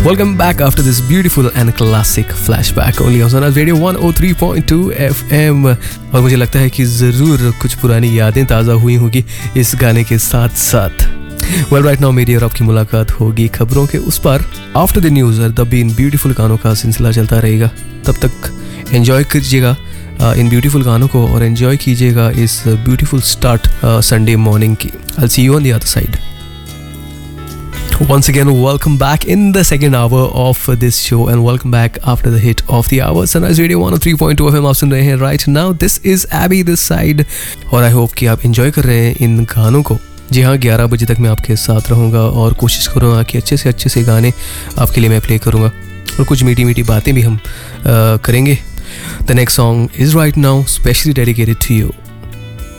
Welcome back after this beautiful and classic flashback only on Sonars Radio 103.2 FM। और मुझे लगता है कि ज़रूर कुछ पुरानी यादें ताज़ा हुई होंगी इस गाने के साथ साथ। Well, right now मेरी और आपकी मुलाकात होगी खबरों के उस पार। After the news तब भी इन ब्यूटीफुल गानों का सिलसिला चलता रहेगा। तब तक एंजॉय कीजिएगा इन ब्यूटीफुल गानों को और एंजॉय कीजिएगा इस ब्यूटीफुल स्टार्ट संडे मॉर्निंग की। I'll see you on the other side. Once again, welcome back in the second hour of this show and welcome back after the hit of the hour. Sunrise Radio 103.2 FM आप सुन रहे हैं right now. This is Abby this side और I hope कि आप enjoy कर रहे हैं इन गानों को। जी हाँ, 11 बजे तक मैं आपके साथ रहूँगा और कोशिश करूँगा कि अच्छे से गाने आपके लिए मैं प्ले करूँगा और कुछ मीठी मीठी बातें भी हम करेंगे। The next song is right now specially dedicated to you.